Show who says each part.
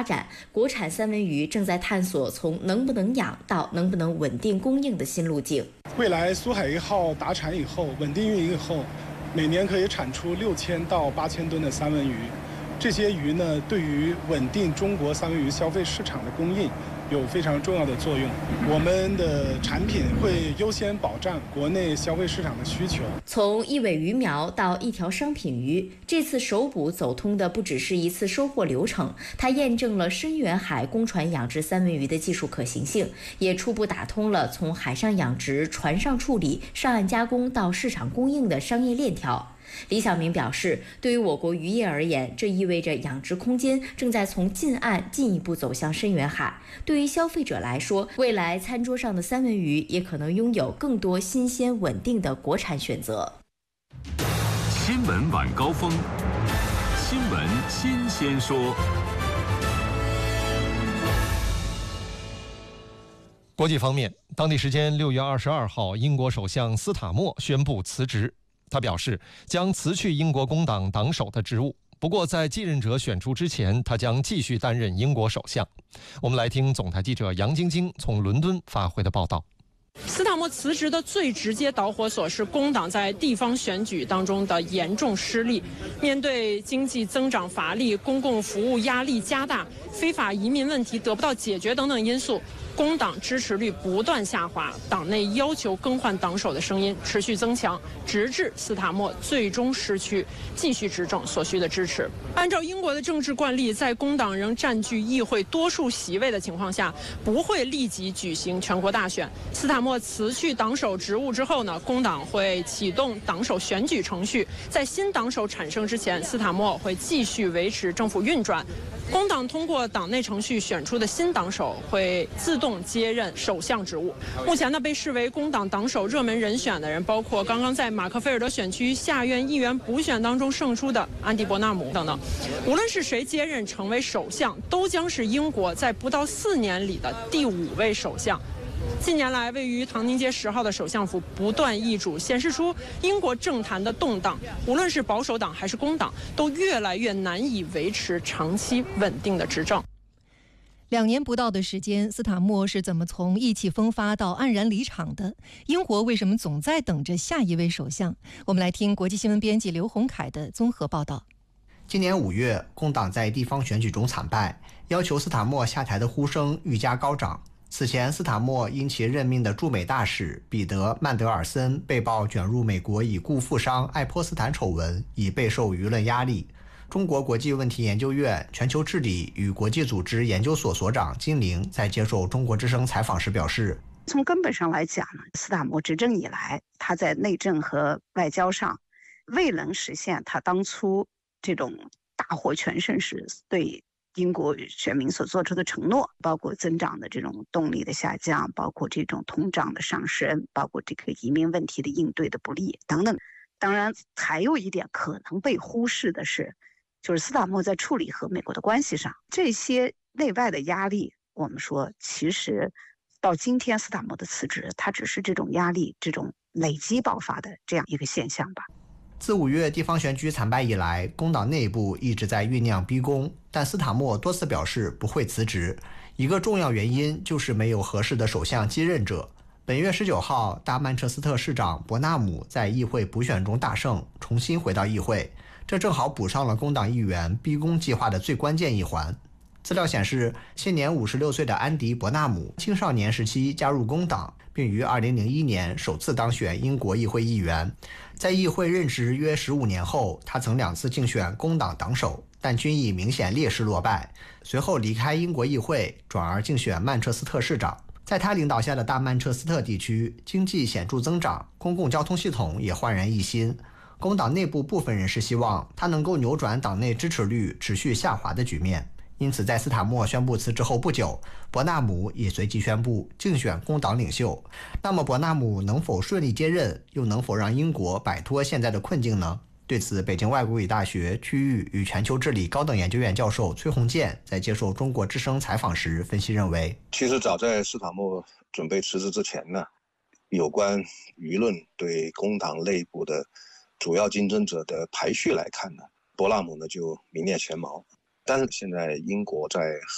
Speaker 1: 展，国产三文鱼正在探索从能不能养到能不能稳定供应的新路径。
Speaker 2: 未来苏海1号达产以后，稳定运营以后，每年可以产出6000到8000吨的三文鱼。这些鱼呢，对于稳定中国三文鱼消费市场的供应有非常重要的作用。我们的产品会优先保障国内消费市场的需求。
Speaker 1: 从一尾鱼苗到一条商品鱼，这次首捕走通的不只是一次收获流程，它验证了深远海公船养殖三文鱼的技术可行性，也初步打通了从海上养殖、船上处理、上岸加工到市场供应的商业链条。李晓明表示，对于我国渔业而言，这意味着养殖空间正在从近岸进一步走向深远海。对于消费者来说，未来餐桌上的三文鱼也可能拥有更多新鲜稳定的国产选择。
Speaker 3: 新闻晚高峰，新闻新鲜说。
Speaker 4: 国际方面，当地时间6月22号，英国首相斯塔默宣布辞职。他表示将辞去英国工党党首的职务，不过在继任者选出之前，他将继续担任英国首相。我们来听总台记者杨晶晶从伦敦发回的报道。
Speaker 5: 斯塔默辞职的最直接导火索是工党在地方选举当中的严重失利。面对经济增长乏力、公共服务压力加大、非法移民问题得不到解决等等因素，工党支持率不断下滑，党内要求更换党首的声音持续增强，直至斯塔默最终失去继续执政所需的支持。按照英国的政治惯例，在工党仍占据议会多数席位的情况下，不会立即举行全国大选。斯塔默辞去党首职务之后呢，工党会启动党首选举程序，在新党首产生之前，斯塔默会继续维持政府运转。工党通过党内程序选出的新党首会自动接任首相职务。目前呢，被视为工党党首热门人选的人包括刚刚在马克菲尔德选区下院议员补选当中胜出的安迪·伯纳姆等等。无论是谁接任成为首相，都将是英国在不到4年里的第5位首相。近年来，位于唐宁街10号的首相府不断易主，显示出英国政坛的动荡。无论是保守党还是工党，都越来越难以维持长期稳定的执政。
Speaker 6: 2年不到的时间，斯塔默是怎么从意气风发到黯然离场的？英国为什么总在等着下一位首相？我们来听国际新闻编辑刘洪凯的综合报道。
Speaker 7: 今年5月，工党在地方选举中惨败，要求斯塔默下台的呼声愈加高涨。此前，斯塔默因其任命的驻美大使彼得·曼德尔森被曝卷入美国已故富商爱泼斯坦丑闻，已备受舆论压力。中国国际问题研究院全球治理与国际组织研究所所长金玲在接受中国之声采访时表示，
Speaker 8: 从根本上来讲呢，斯塔默执政以来，他在内政和外交上未能实现他当初这种大获全胜时对英国选民所做出的承诺，包括增长的这种动力的下降，包括这种通胀的上升，包括这个移民问题的应对的不利等等。当然，还有一点可能被忽视的是，就是斯塔默在处理和美国的关系上，这些内外的压力，我们说其实到今天斯塔默的辞职，它只是这种压力这种累积爆发的这样一个现象吧。
Speaker 7: 自5月地方选举惨败以来，工党内部一直在酝酿逼宫，但斯塔默多次表示不会辞职。一个重要原因就是没有合适的首相继任者。本月19号，大曼彻斯特市长伯纳姆在议会补选中大胜，重新回到议会，这正好补上了工党议员逼宫计划的最关键一环。资料显示，现年56岁的安迪·伯纳姆青少年时期加入工党，并于2001年首次当选英国议会议员。在议会任职约15年后，他曾2次竞选工党党首，但均以明显劣势落败。随后离开英国议会，转而竞选曼彻斯特市长。在他领导下的大曼彻斯特地区，经济显著增长，公共交通系统也焕然一新。工党内部部分人士希望他能够扭转党内支持率持续下滑的局面。因此，在斯塔默宣布辞职后不久，伯纳姆也随即宣布竞选工党领袖。那么，伯纳姆能否顺利接任，又能否让英国摆脱现在的困境呢？对此，北京外国语大学区域与全球治理高等研究院教授崔洪建在接受中国之声采访时分析认为，
Speaker 9: 其实早在斯塔默准备辞职之前呢，有关舆论对工党内部的主要竞争者的排序来看呢，伯纳姆呢就名列前茅。但是现在英国在